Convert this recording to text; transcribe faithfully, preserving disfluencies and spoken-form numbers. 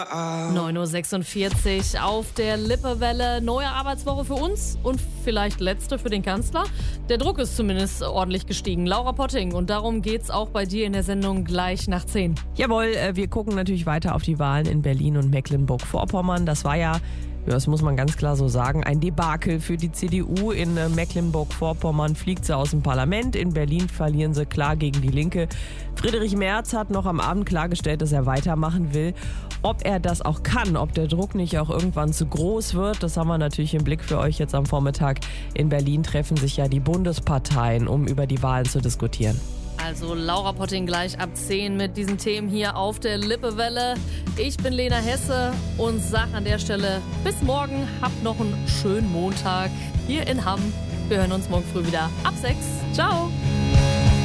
neun Uhr sechsundvierzig auf der Lippewelle. Neue Arbeitswoche für uns und vielleicht letzte für den Kanzler. Der Druck ist zumindest ordentlich gestiegen. Laura Potting, und darum geht's auch bei dir in der Sendung gleich nach zehn. Jawohl, wir gucken natürlich weiter auf die Wahlen in Berlin und Mecklenburg-Vorpommern. Das war ja, das muss man ganz klar so sagen, ein Debakel für die C D U. In Mecklenburg-Vorpommern fliegt sie aus dem Parlament. In Berlin verlieren sie klar gegen die Linke. Friedrich Merz hat noch am Abend klargestellt, dass er weitermachen will. Ob er das auch kann, ob der Druck nicht auch irgendwann zu groß wird, das haben wir natürlich im Blick für euch jetzt am Vormittag. In Berlin treffen sich ja die Bundesparteien, um über die Wahlen zu diskutieren. Also Laura Potting gleich ab zehn mit diesen Themen hier auf der Lippewelle. Ich bin Lena Hesse und sag an der Stelle bis morgen. Habt noch einen schönen Montag hier in Hamm. Wir hören uns morgen früh wieder ab sechs. Ciao!